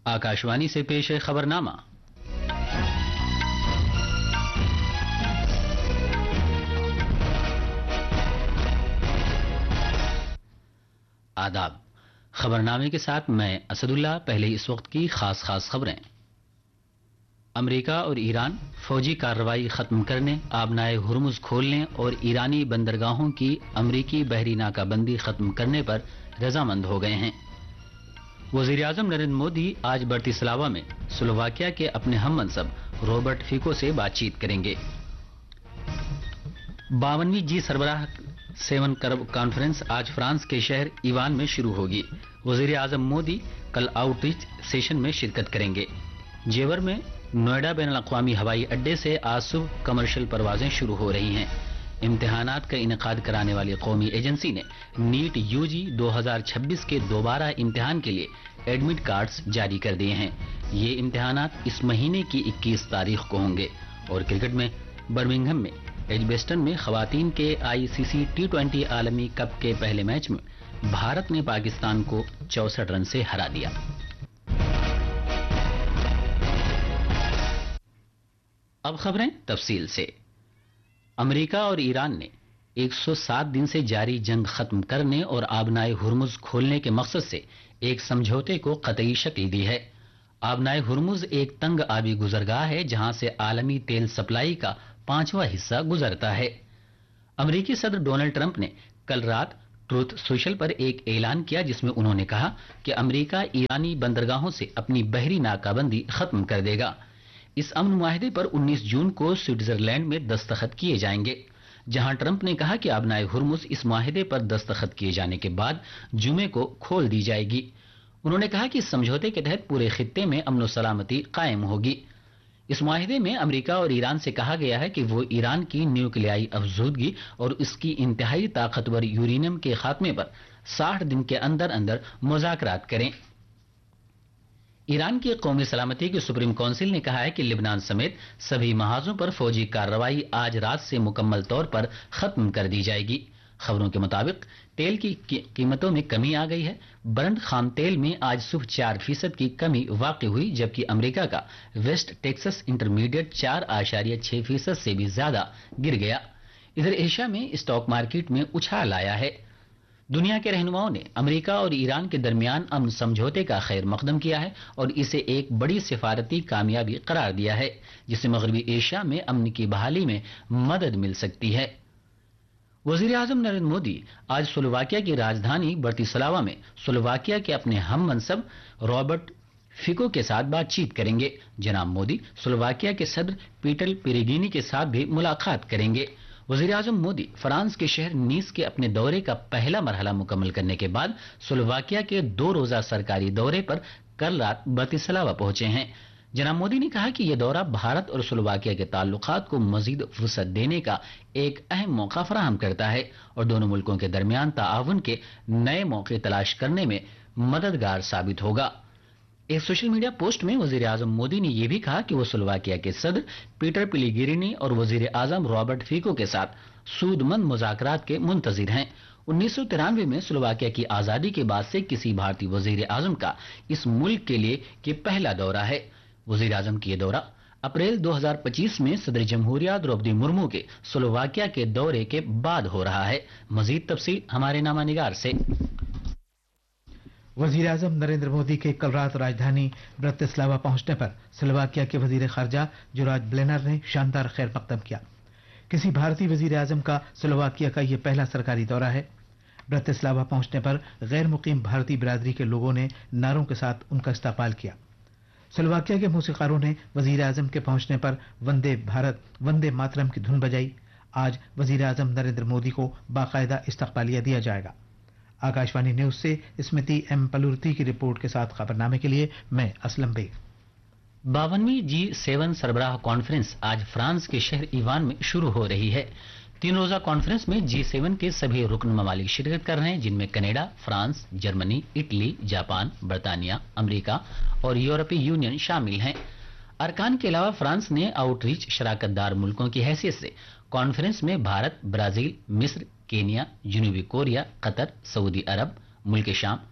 आकाशवाणी से पेश है खबरनामा। आदाब। खबरनामे के साथ मैं असदुल्ला। पहले इस वक्त की खास खबरें। अमेरिका और ईरान फौजी कार्रवाई खत्म करने, आबनाए हुर्मुज खोलने और ईरानी बंदरगाहों की अमेरिकी बहरी नाकाबंदी खत्म करने पर रजामंद हो गए हैं। वजीर-ए-आजम नरेंद्र मोदी आज ब्रतिस्लावा में स्लोवाकिया के अपने हम मनसब रॉबर्ट फिको से बातचीत करेंगे। 52वीं जी सरबराह 7 कॉन्फ्रेंस आज फ्रांस के शहर ईवान में शुरू होगी। वजीर-ए-आजम मोदी कल आउटरीच सेशन में शिरकत करेंगे। जेवर में नोएडा बैनुल-अक़वामी हवाई अड्डे से आज सुबह कमर्शियल परवाजें शुरू हो रही हैं। इम्तिहानात का इनेकाद कराने वाली कौमी एजेंसी ने नीट यूजी 2026 के दोबारा इम्तिहान के लिए एडमिट कार्ड्स जारी कर दिए हैं। ये इम्तिहानात इस महीने की 21 तारीख को होंगे। और क्रिकेट में बर्मिंघम में एजबेस्टन में खवातीन के आईसीसी T20 आलमी कप के पहले मैच में भारत ने पाकिस्तान को 64 रन से हरा दिया। अब खबरें तफसील से। अमेरिका और ईरान ने 107 दिन से जारी जंग खत्म करने और आबनाए हुर्मुज खोलने के मकसद से एक समझौते को कतई शक्ल दी है। आबनाए हुर्मुज एक तंग आबी गुजरगाह है जहां से आलमी तेल सप्लाई का 5वां हिस्सा गुजरता है। अमेरिकी सदर डोनाल्ड ट्रंप ने कल रात ट्रूथ सोशल पर एक ऐलान किया जिसमें उन्होंने कहा कि अमेरिका ईरानी बंदरगाहों से अपनी बहरी नाकाबंदी खत्म कर देगा। इस अमन मुआहदे पर 19 जून को स्विट्जरलैंड में दस्तखत किए जाएंगे, जहां ट्रंप ने कहा कि आबनाए हुर्मुज इस मुआहदे पर दस्तखत किए जाने के बाद जुमे को खोल दी जाएगी। उन्होंने कहा कि इस समझौते के तहत पूरे खित्ते में अमन सलामती कायम होगी। इस मुआहदे में अमेरिका और ईरान से कहा गया है कि वो ईरान की न्यूक्लियाई अफजूदगी और इसकी इंतहाई ताकतवर यूरेनियम के खात्मे पर 60 दिन के अंदर अंदर मुज़ाकरात करें। ईरान की कौमी सलामती की सुप्रीम काउंसिल ने कहा है कि लिबनान समेत सभी महाजों पर फौजी कार्रवाई आज रात से मुकम्मल तौर पर खत्म कर दी जाएगी। खबरों के मुताबिक तेल की कीमतों में कमी आ गई है। ब्रंट खाम तेल में आज सुबह 4% की कमी वाक़ई हुई, जबकि अमेरिका का वेस्ट टेक्सास इंटरमीडिएट 4.6% से भी ज्यादा गिर गया। इधर एशिया में स्टॉक मार्केट में उछाल आया है। दुनिया के रहनुमाओं ने अमेरिका और ईरान के दरमियान अमन समझौते का खैर मकदम किया है और इसे एक बड़ी सिफारती कामयाबी करार दिया है, जिससे मगरबी एशिया में अमन की बहाली में मदद मिल सकती है। वजीर-ए-आजम नरेंद्र मोदी आज स्लोवाकिया की राजधानी ब्रतिस्लावा में स्लोवाकिया के अपने हम मनसब रॉबर्ट फिको के साथ बातचीत करेंगे। जनाब मोदी स्लोवाकिया के सदर पीटर पेरेगिनी के साथ भी मुलाकात करेंगे। वजीर-ए-आजम मोदी फ्रांस के शहर नीस के अपने दौरे का पहला मरहला मुकम्मल करने के बाद स्लोवाकिया के 2 रोजा सरकारी दौरे पर कल रात ब्रतिस्लावा पहुंचे हैं। जनाब मोदी ने कहा कि यह दौरा भारत और स्लोवाकिया के ताल्लुकात को मजीद फुर्सत देने का एक अहम मौका फराहम करता है और दोनों मुल्कों के दरमियान ताआवुन के नए मौके तलाश करने में मददगार साबित होगा। एक सोशल मीडिया पोस्ट में वजीर-ए-आजम मोदी ने यह भी कहा कि वो स्लोवाकिया के सदर पीटर पेलेग्रिनी और वजीर-ए-आजम रॉबर्ट फिको के साथ सूदमंद मुज़ाकरात के मुंतजिर हैं। 1993 में स्लोवाकिया की आजादी के बाद से किसी भारतीय वजीर-ए-आजम का इस मुल्क के लिए ये पहला दौरा है। वजीर-ए-आजम की यह दौरा अप्रैल 2025 में सदर जमहूरिया द्रौपदी मुर्मू के स्लोवाकिया के दौरे के बाद हो रहा है। मजीद तफसील हमारे नामानिगार से। वजीर-ए-आजम नरेंद्र मोदी के कल रात राजधानी ब्रतिस्लावा पहुंचने पर स्लोवाकिया के वजीर खारजा जोराज ब्लेनर ने शानदार खैर मकदम किया। किसी भारतीय वजीर-ए-आजम का स्लोवाकिया का यह पहला सरकारी दौरा है। ब्रतिस्लावा पहुंचने पर गैर मुकीम भारतीय बिरादरी के लोगों ने नारों के साथ उनका इस्तकबाल किया। स्लोवाकिया के मौसीकारों ने वजीर-ए-आजम के पहुंचने पर वंदे भारत वंदे मातरम की धुन बजाई। आज वजीर-ए-आजम नरेंद्र मोदी को बाकायदा इस्तकबालिया दिया जाएगा। आकाशवाणी न्यूज से स्मृति एम पलुर्ती की रिपोर्ट के साथ खबरनामे के लिए मैं असलम बेग। 52वीं G7 सरबराह कॉन्फ्रेंस आज फ्रांस के शहर ईवान में शुरू हो रही है। 3 रोजा कॉन्फ्रेंस में G7 के सभी रुकन ममालिक शिरकत कर रहे हैं, जिनमें Canada, France, Germany, Italy, Japan, बर्तानिया, America और यूरोपीय यूनियन शामिल हैं। अरकान के अलावा फ्रांस ने आउटरीच शराकतदार मुल्कों की हैसियत से कॉन्फ्रेंस में भारत, ब्राजील, मिस्र, केनिया, जनूबी कोरिया, कतर, सऊदी अरब, मुल्क शाम,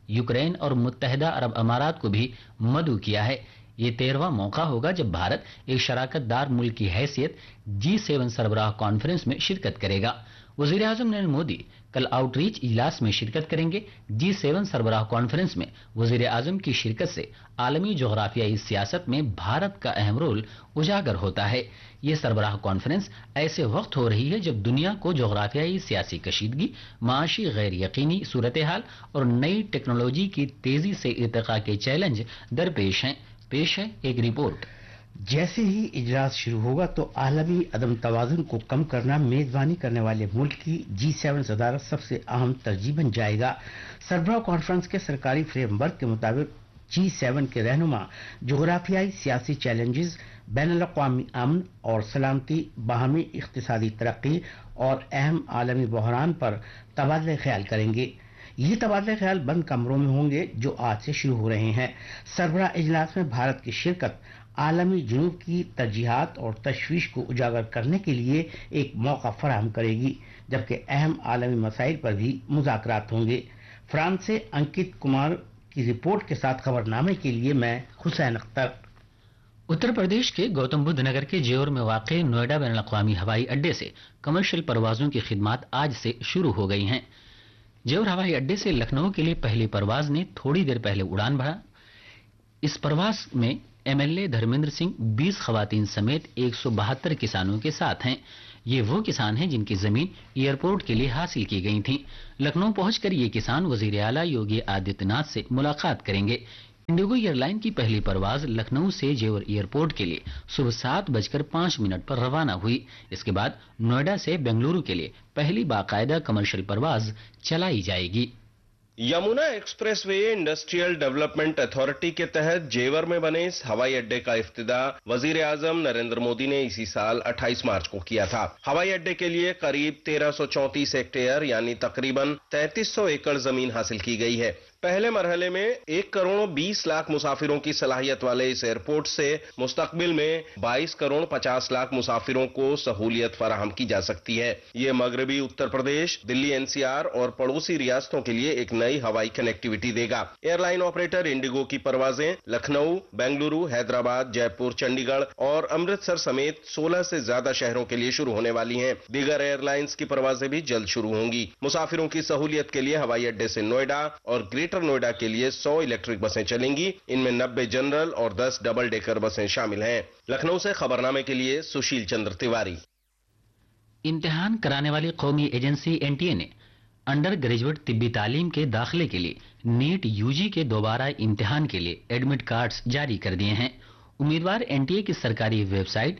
यूक्रेन और मुत्तहदा अरब अमारात को भी मदऊ किया है। ये 13वां मौका होगा जब भारत एक शराकतदार मुल्क की हैसियत G7 सरबराह कॉन्फ्रेंस में शिरकत करेगा। वजीर आजम नरेंद्र मोदी कल आउटरीच इजलास में शिरकत करेंगे। G7 सरबराह कॉन्फ्रेंस में वजीर आजम की शिरकत से आलमी जोग्राफियाई सियासत में भारत का अहम रोल उजागर होता है। ये सरबराह कॉन्फ्रेंस ऐसे वक्त हो रही है जब दुनिया को जोग्राफियाई सियासी कशीदगी, माशी गैर यकीनी सूरत हाल और नई टेक्नोलॉजी की तेजी से इर्तिका के चैलेंज दरपेश हैं। पेश है एक रिपोर्ट। जैसे ही इजलास शुरू होगा तो आलमी अदम तवाजुन को कम करना मेजबानी करने वाले मुल्क की G7 सदारत सबसे अहम तरजीह बन जाएगा। सरबराह कॉन्फ्रेंस के सरकारी फ्रेमवर्क के मुताबिक G7 के रहनुमा जोग्राफियाई सियासी चैलेंजेस, बैनुल-अक़वामी अमन और सलामती, बाहमी इक़्तिसादी तरक्की और अहम आलमी बहरान पर तबादला ख्याल करेंगे। ये तबादला ख्याल बंद कमरों में होंगे जो आज से शुरू हो रहे हैं। सरबराह इजलास में भारत की शिरकत आलमी जुनूब की तरजीहात और तशवीश को उजागर करने के लिए एक मौका फराहम करेगी, जबकि अहम आलमी मसाइल पर भी मुज़ाकरात होंगे। फ्रांस से अंकित कुमार की रिपोर्ट के साथ खबरनामे के लिए मैं हुसैन अख्तर। उत्तर प्रदेश के गौतम बुद्ध नगर के जेवर में वाक़ नोएडा बैनुल-अक़वामी हवाई अड्डे से कमर्शियल परवाजों की खिदमत आज से शुरू हो गई हैं। जेवर हवाई अड्डे से लखनऊ के लिए पहली परवाज ने थोड़ी देर पहले उड़ान भरा। इस परवाज में MLA धर्मेंद्र सिंह 20 खवातीन समेत 172 किसानों के साथ हैं। ये वो किसान हैं जिनकी जमीन एयरपोर्ट के लिए हासिल की गई थी। लखनऊ पहुंचकर ये किसान वजीर आला योगी आदित्यनाथ से मुलाकात करेंगे। इंडिगो एयरलाइन की पहली परवाज लखनऊ से जेवर एयरपोर्ट के लिए सुबह 7:05 पर रवाना हुई। इसके बाद नोएडा से बेंगलुरु के लिए पहली बाकायदा कमर्शियल परवाज चलाई जाएगी। Yamuna expressway industrial development authority के तहत जेवर में बने इस हवाई अड्डे का इफ्तिताह वजीर आजम नरेंद्र मोदी ने इसी साल 28 मार्च को किया था। हवाई अड्डे के लिए करीब 1334 हेक्टेयर यानी तकरीबन 3300 एकड़ जमीन हासिल की गई है। पहले मरहले में 1 करोड़ 20 लाख मुसाफिरों की सलाहियत वाले इस एयरपोर्ट से मुस्तकबिल में 22 करोड़ 50 लाख मुसाफिरों को सहूलियत फराहम की जा सकती है। ये मगरबी उत्तर प्रदेश, दिल्ली NCR और पड़ोसी रियासतों के लिए एक नई हवाई कनेक्टिविटी देगा। एयरलाइन ऑपरेटर इंडिगो की परवाजें लखनऊ, बेंगलुरु, हैदराबाद, जयपुर, चंडीगढ़ और अमृतसर समेत 16 से ज्यादा शहरों के लिए शुरू होने वाली हैं। दीगर एयरलाइंस की परवाजें भी जल्द शुरू होंगी। मुसाफिरों की सहूलियत के लिए हवाई अड्डे से नोएडा और ग्रेटर नोएडा के लिए 100 इलेक्ट्रिक बसें चलेंगी। इनमें 90 जनरल और 10 डबल डेकर बसें शामिल हैं। लखनऊ से खबरनामे के लिए सुशील चंद्र तिवारी। इम्तिहान कराने वाली कौमी एजेंसी NTA ने अंडर ग्रेजुएट तिब्बी तालीम के दाखिले के लिए नीट UG के दोबारा इम्तिहान के लिए एडमिट कार्ड्स जारी कर दिए हैं। उम्मीदवार NTA की सरकारी वेबसाइट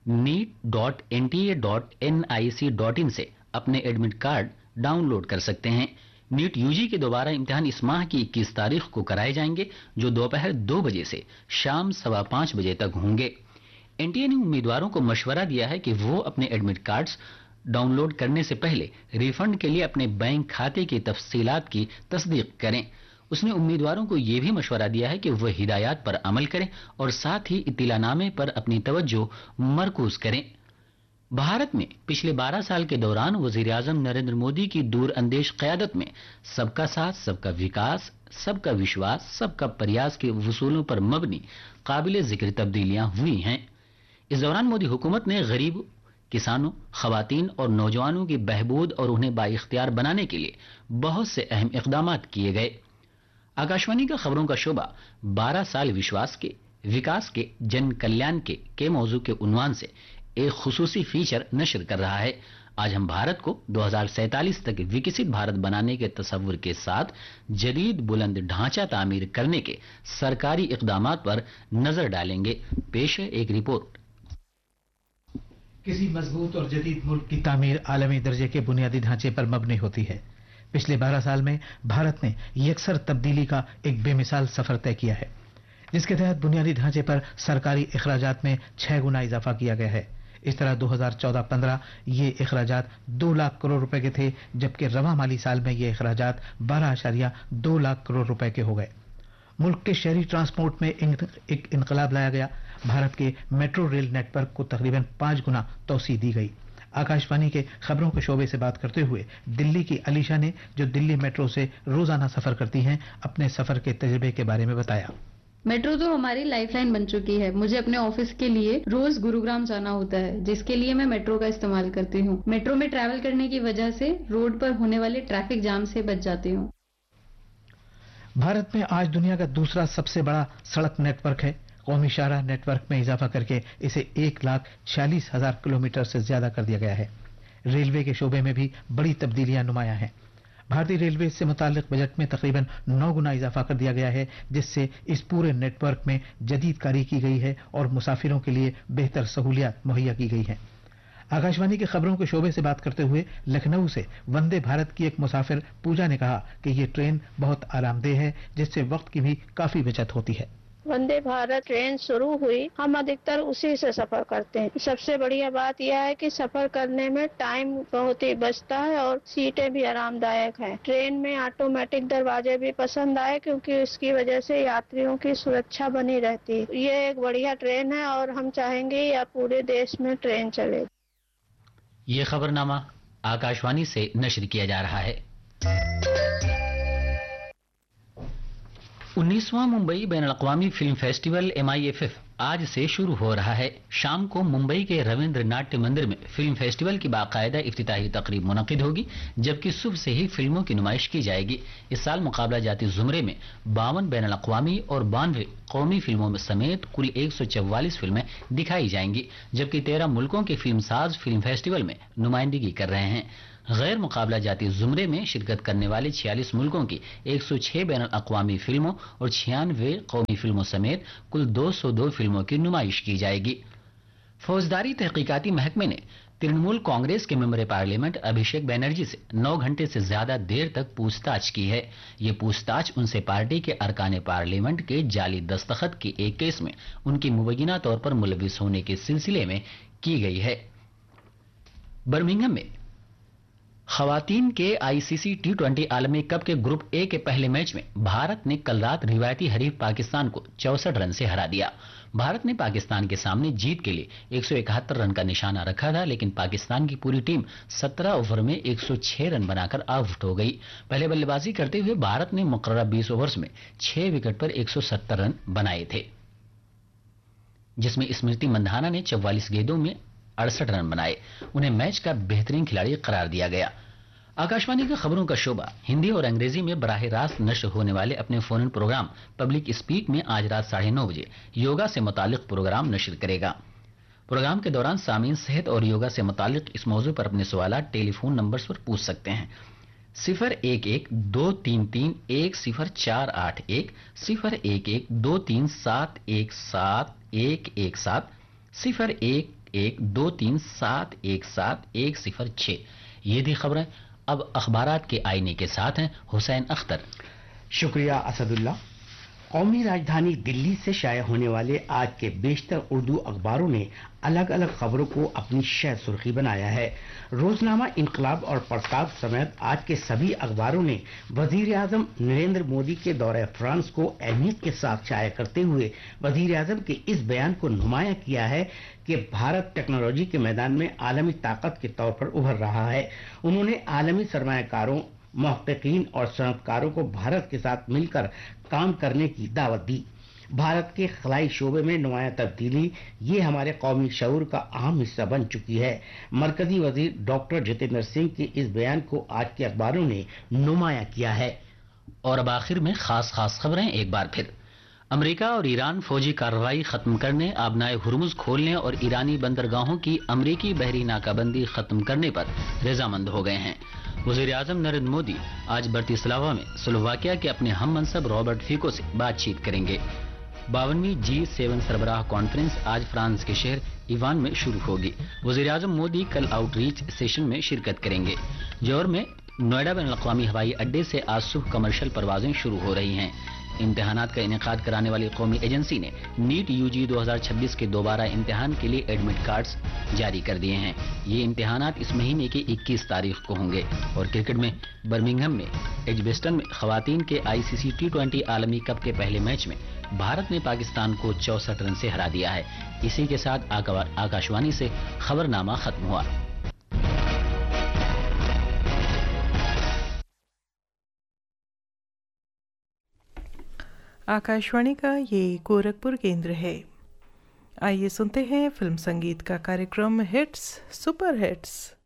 neet.nta.nic.in से अपने एडमिट कार्ड डाउनलोड कर सकते हैं। नीट UG के दोबारा इम्तिहान इस माह की 21 तारीख को कराए जाएंगे, जो दोपहर 2 बजे से शाम 5:15 बजे तक होंगे। NTA ने उम्मीदवारों को मशवरा दिया है कि वो अपने एडमिट कार्ड्स डाउनलोड करने से पहले रिफंड के लिए अपने बैंक खाते की तफसीलात की तस्दीक करें। उसने उम्मीदवारों को यह भी मशवरा दिया है कि वह हिदायत पर अमल करें और साथ ही इत्तिलानामे पर अपनी तवज्जो मरकूज करें। भारत में पिछले 12 साल के दौरान वजीर आजम नरेंद्र मोदी की दूरअंदेश क़यादत में सबका साथ, सबका विकास, सबका विश्वास, सबका प्रयास के वसूलों पर मबनी काबिल जिक्र तब्दीलियां हुई हैं। इस दौरान मोदी हुकूमत ने गरीब, किसानों, खवातीन और नौजवानों की बहबूद और उन्हें बाइख्तियार बनाने के लिए बहुत से अहम इक़दामात किए गए। आकाशवाणी का खबरों का शोबा 12 साल विश्वास के, विकास के, जन कल्याण के मौजू के उन्वान से एक खुसूसी फीचर नशर कर रहा है। आज हम भारत को 2047 तक विकसित भारत बनाने के तस्वुर के साथ जदीद बुलंद ढांचा तामीर करने के सरकारी इक़दामात पर नजर डालेंगे। पेश है एक रिपोर्ट। किसी मजबूत और जदीद मुल्क की तामीर आलमी दर्जे के बुनियादी ढांचे पर मबनी होती है। पिछले 12 साल में भारत ने यकसर तब्दीली का एक बेमिसाल सफर तय किया है, जिसके तहत बुनियादी ढांचे पर सरकारी अखराजात में 6 गुना इजाफा किया गया है। इस तरह 2014-15 ये अखराजात 2 लाख करोड़ रुपए के थे, जबकि रवां माली साल में ये अखराजात 12.2 लाख करोड़ रुपए के हो गए। मुल्क के शहरी ट्रांसपोर्ट में एक इनकलाब लाया गया। भारत के मेट्रो रेल नेटवर्क को तकरीबन 5 गुना तोसी दी गई। आकाशवाणी के खबरों के शोबे से बात करते हुए दिल्ली की अलीशा ने, जो दिल्ली मेट्रो से रोजाना सफर करती हैं, अपने सफर के तजुर्बे के बारे में बताया। मेट्रो तो हमारी लाइफलाइन बन चुकी है। मुझे अपने ऑफिस के लिए रोज गुरुग्राम जाना होता है, जिसके लिए मैं मेट्रो का इस्तेमाल करती हूँ। मेट्रो में ट्रैवल करने की वजह से रोड पर होने वाले ट्रैफिक जाम से बच जाती हूँ। भारत में आज दुनिया का दूसरा सबसे बड़ा सड़क नेटवर्क है। कौमी शाहराह नेटवर्क में इजाफा करके इसे 1,46,000 किलोमीटर से ज्यादा कर दिया गया है। रेलवे के शोबे में भी बड़ी तब्दीलियां नुमायां हैं। भारतीय रेलवे से मुताल्लिक बजट में तकरीबन 9 गुना इजाफा कर दिया गया है, जिससे इस पूरे नेटवर्क में जदीदकारी की गई है और मुसाफिरों के लिए बेहतर सहूलियात मुहैया की गई हैं। आकाशवाणी की खबरों के शोबे से बात करते हुए लखनऊ से वंदे भारत की एक मुसाफिर पूजा ने कहा कि ये ट्रेन बहुत आरामदेह है, जिससे वक्त की भी काफी बचत होती है। वंदे भारत ट्रेन शुरू हुई, हम अधिकतर उसी से सफर करते हैं। सबसे बढ़िया बात यह है कि सफर करने में टाइम बहुत ही बचता है और सीटें भी आरामदायक हैं। ट्रेन में ऑटोमेटिक दरवाजे भी पसंद आए, क्योंकि इसकी वजह से यात्रियों की सुरक्षा बनी रहती है। ये एक बढ़िया ट्रेन है और हम चाहेंगे यह पूरे देश में ट्रेन चले। ये खबरनामा आकाशवाणी से नश्र किया जा रहा है। 19वां मुंबई बैनुल-अक़वामी फिल्म फेस्टिवल MIFF आज से शुरू हो रहा है। शाम को मुंबई के रविंद्र नाट्य मंदिर में फिल्म फेस्टिवल की बाकायदा इफ्तिताही तकरीब मुनक़िद होगी, जबकि सुबह से ही फिल्मों की नुमाइश की जाएगी। इस साल मुकाबला जाती जुमरे में 52 बैनुल-अक़वामी और 92 कौमी फिल्मों में समेत कुल 144 फिल्में दिखाई जाएंगी, जबकि 13 मुल्कों के फिल्मसाज फिल्म फेस्टिवल में नुमाइंदगी कर रहे हैं। गैर मुकाबला जाती जुमरे में शिरकत करने वाले 46 मुल्कों की 106 बैनुल-अक़वामी फिल्मों और 96 कौमी फिल्मों समेत कुल 202 फिल्मों की नुमाइश की जाएगी। फौजदारी तहकीकाती महकमे ने तृणमूल कांग्रेस के मेंबर पार्लियामेंट अभिषेक बनर्जी से 9 घंटे से ज्यादा देर तक पूछताछ की है। ये पूछताछ उनसे पार्टी के अरकान पार्लियामेंट के जाली दस्तखत के एक केस में उनकी मुबैना तौर पर मुलविस होने के सिलसिले में की गई है। बर्मिंघम में खवातीन के ICC T20 आलमी कप के ग्रुप ए के पहले मैच में भारत ने कल रात रिवायती हरीफ पाकिस्तान को 64 रन से हरा दिया। भारत ने पाकिस्तान के सामने जीत के लिए 171 रन का निशाना रखा था, लेकिन पाकिस्तान की पूरी टीम 17 ओवर में 106 रन बनाकर आउट हो गई। पहले बल्लेबाजी करते हुए भारत ने मुकर्ररा 20 ओवर्स में 6 विकेट पर 170 रन बनाए थे, जिसमें स्मृति मंधाना ने 44 गेंदों में 68 रन बनाए। उन्हें मैच का बेहतरीन खिलाड़ी करार दिया गया। आकाशवाणी की खबरों का शोबा हिंदी और अंग्रेजी में बराह रास्त नश्र होने वाले अपने phone in programme public speak में आज रात 9:30 बजे योगा से मुतालिक प्रोग्राम नश्र करेगा। प्रोग्राम के दौरान सामीन सेहत और योगा से मुतालिक इस मौजू पर अपने सवालात टेलीफोन नंबर्स पर पूछ सकते हैं। 011-233-1048 011-237-117-117 011-237-17106। ये थी खबरें। अब अखबारात के आईने के साथ हैं हुसैन अख्तर। शुक्रिया असदुल्ला। कौमी राजधानी दिल्ली से शाया होने वाले आज के बेशतर उर्दू अखबारों ने अलग अलग खबरों को अपनी शह सुर्खी बनाया है। रोजनामा इनकलाब और प्रताप समेत आज के सभी अखबारों ने वजीर आजम नरेंद्र मोदी के दौरे फ्रांस को अहमियत के साथ शाया करते हुए वजीर आजम के इस बयान को नुमाया किया है कि भारत टेक्नोलॉजी के मैदान में आलमी ताकत के तौर पर उभर रहा है। उन्होंने आलमी सरमायाकारों, मुहक्किकीन और सनअतकारों को भारत के साथ मिलकर काम करने की दावत दी। भारत के खलाई शोबे में नुमाया तब्दीली ये हमारे कौमी शऊर का अहम हिस्सा बन चुकी है। मरकजी वजीर डॉक्टर जितेंद्र सिंह के इस बयान को आज के अखबारों ने नुमाया किया है। और अब आखिर में खास खबरें एक बार फिर। अमेरिका और ईरान फौजी कार्रवाई खत्म करने, आबनाए हुर्मुज खोलने और ईरानी बंदरगाहों की अमेरिकी बहरी नाकाबंदी खत्म करने पर रजामंद हो गए हैं। वजीर आजम नरेंद्र मोदी आज ब्रतिस्लावा में स्लोवाकिया के अपने हम मनसब रॉबर्ट फीको से बातचीत करेंगे। 52वीं G7 सरबराह कॉन्फ्रेंस आज फ्रांस के शहर इवान में शुरू होगी। वजीर आजम मोदी कल आउटरीच सेशन में शिरकत करेंगे। जौहर में नोएडा बैनुल-अक़वामी हवाई अड्डे से आज सुबह कमर्शियल परवाजें शुरू हो रही हैं। इम्तिहानात का इनेकाद कराने वाली कौमी एजेंसी ने नीट UG 2026 के दोबारा इम्तिहान के लिए एडमिट कार्ड्स जारी कर दिए हैं। ये इम्तिहानात इस महीने की 21 तारीख को होंगे। और क्रिकेट में बर्मिंघम में एजबेस्टन में खवातीन के ICC T20 आलमी कप के पहले मैच में भारत ने पाकिस्तान को 64 रन से हरा दिया है। इसी के साथ आकाशवाणी से खबरनामा खत्म हुआ। आकाशवाणी का ये गोरखपुर केंद्र है। आइए सुनते हैं फिल्म संगीत का कार्यक्रम हिट्स सुपर हिट्स।